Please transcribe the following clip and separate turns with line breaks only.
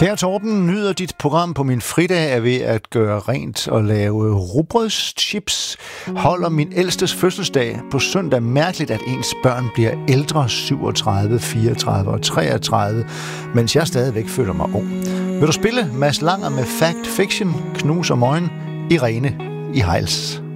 Kære Torben, nyder dit program på min fridag er ved at gøre rent og lave rugbrødschips. Holder min ældstes fødselsdag på søndag. Mærkeligt, at ens børn bliver ældre, 37, 34 og 33, mens jeg stadigvæk føler mig ung. Vil du spille Mads Langer med Fact Fiction, Knus og Møgen, Irene i Hejls?